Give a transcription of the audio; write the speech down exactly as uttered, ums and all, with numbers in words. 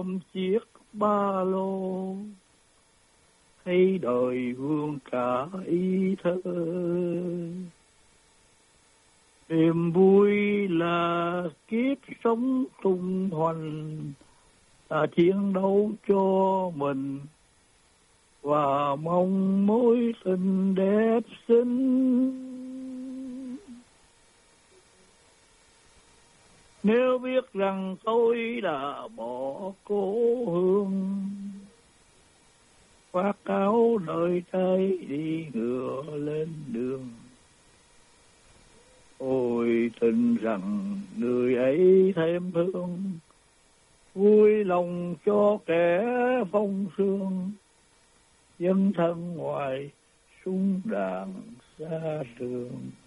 chiếc ba lô thấy đời vương cả ý thơ. Niềm vui là kiếp sống tung hoành, là chiến đấu cho mình và mong mối tình đẹp xinh. Nếu biết rằng tôi đã bỏ cố hương, khoác áo đời trai đi ngựa lên đường. Ôi tình rằng người ấy thêm thương, vui lòng cho kẻ phong sương, dấn thân ngoài súng đạn xa trường.